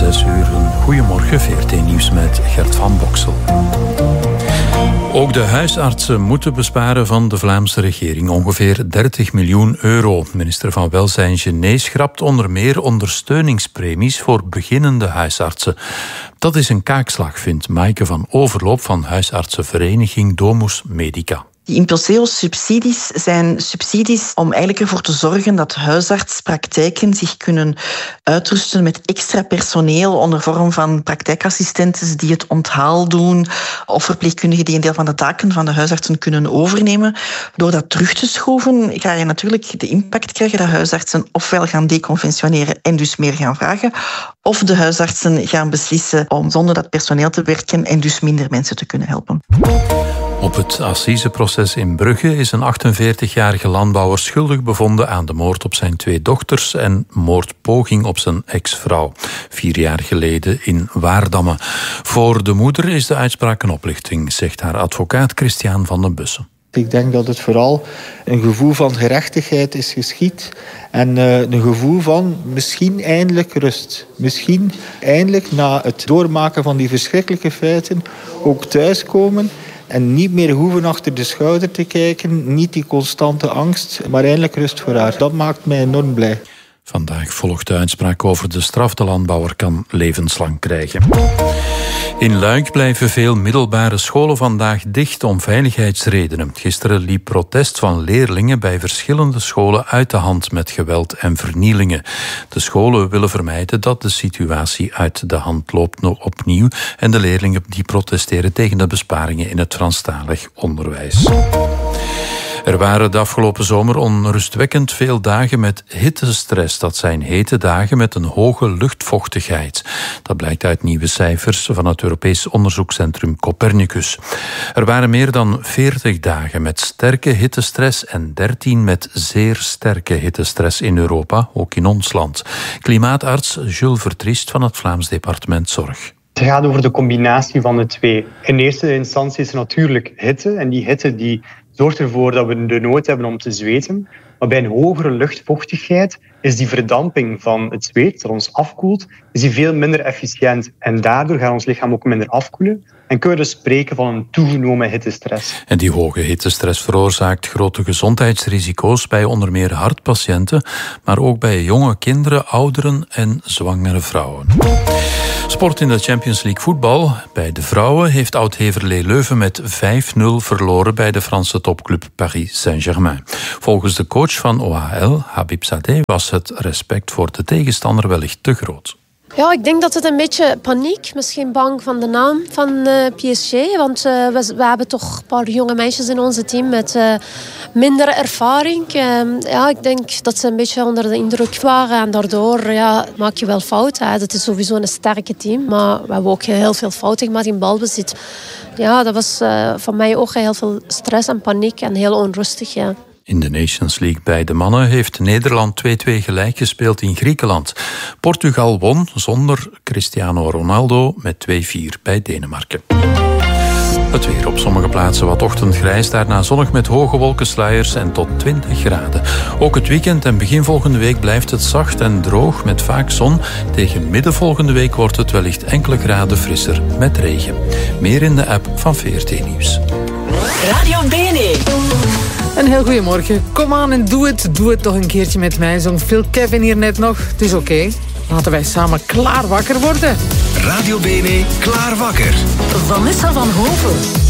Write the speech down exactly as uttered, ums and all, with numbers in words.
zes uur. Een goedemorgen, V R T Nieuws met Gert van Boksel. Ook de huisartsen moeten besparen van de Vlaamse regering ongeveer dertig miljoen euro. Minister van Welzijn Gené schrapt onder meer ondersteuningspremies voor beginnende huisartsen. Dat is een kaakslag, vindt Maaike van Overloop van huisartsenvereniging Domus Medica. Die Impulseo-subsidies zijn subsidies om eigenlijk ervoor te zorgen dat huisartspraktijken zich kunnen uitrusten met extra personeel onder vorm van praktijkassistenten die het onthaal doen of verpleegkundigen die een deel van de taken van de huisartsen kunnen overnemen. Door dat terug te schroeven ga je natuurlijk de impact krijgen dat huisartsen ofwel gaan deconventioneren en dus meer gaan vragen, of de huisartsen gaan beslissen om zonder dat personeel te werken en dus minder mensen te kunnen helpen. Op het assiseproces in Brugge is een achtenveertigjarige landbouwer schuldig bevonden aan de moord op zijn twee dochters en moordpoging op zijn ex-vrouw, vier jaar geleden in Waardamme. Voor de moeder is de uitspraak een oplichting, zegt haar advocaat Christian van den Bussen. Ik denk dat het vooral een gevoel van gerechtigheid is geschied en uh, een gevoel van misschien eindelijk rust. Misschien eindelijk na het doormaken van die verschrikkelijke feiten ook thuiskomen en niet meer hoeven achter de schouder te kijken, niet die constante angst, maar eindelijk rust voor haar. Dat maakt mij enorm blij. Vandaag volgt de uitspraak over de straf. De landbouwer kan levenslang krijgen. In Luik blijven veel middelbare scholen vandaag dicht om veiligheidsredenen. Gisteren liep protest van leerlingen bij verschillende scholen uit de hand met geweld en vernielingen. De scholen willen vermijden dat de situatie uit de hand loopt nog opnieuw en de leerlingen die protesteren tegen de besparingen in het Franstalig onderwijs. Er waren de afgelopen zomer onrustwekkend veel dagen met hittestress. Dat zijn hete dagen met een hoge luchtvochtigheid. Dat blijkt uit nieuwe cijfers van het Europees onderzoekscentrum Copernicus. Er waren meer dan veertig dagen met sterke hittestress en dertien met zeer sterke hittestress in Europa, ook in ons land. Klimaatarts Jules Vertriest van het Vlaams Departement Zorg. Het gaat over de combinatie van de twee. In eerste instantie is er natuurlijk hitte. En die hitte die zorgt ervoor dat we de nood hebben om te zweten. Maar bij een hogere luchtvochtigheid is die verdamping van het zweet dat ons afkoelt, is die veel minder efficiënt. En daardoor gaat ons lichaam ook minder afkoelen. En kunnen we dus spreken van een toegenomen hittestress. En die hoge hittestress veroorzaakt grote gezondheidsrisico's bij onder meer hartpatiënten, maar ook bij jonge kinderen, ouderen en zwangere vrouwen. Sport in de Champions League voetbal. Bij de vrouwen heeft Oud-Heverlee Leuven met vijf nul verloren bij de Franse topclub Paris Saint-Germain. Volgens de coach van O H L, Habib Sadeh, was het respect voor de tegenstander wellicht te groot. Ja, ik denk dat het een beetje paniek, misschien bang van de naam van uh, P S G. Want uh, we, we hebben toch een paar jonge meisjes in onze team met uh, minder ervaring. Uh, ja, ik denk dat ze een beetje onder de indruk waren. En daardoor ja, maak je wel fouten. Het is sowieso een sterke team. Maar we hebben ook heel veel fouten gemaakt in balbezit. Ja, dat was uh, voor mij ook heel veel stress en paniek en heel onrustig, ja. In de Nations League bij de mannen heeft Nederland twee-twee gelijk gespeeld in Griekenland. Portugal won zonder Cristiano Ronaldo met twee-vier bij Denemarken. Het weer op sommige plaatsen wat ochtendgrijs, daarna zonnig met hoge wolkensluiers en tot twintig graden. Ook het weekend en begin volgende week blijft het zacht en droog met vaak zon. Tegen midden volgende week wordt het wellicht enkele graden frisser met regen. Meer in de app van V R T Nieuws. Radio B N E. Een heel goedemorgen. Kom aan en doe het. Doe het toch een keertje met mij. Zong Phil Kevin hier net nog. Het is oké. Okay. Laten wij samen klaar wakker worden. Radio B N E, klaar wakker. Vanessa van Hoven.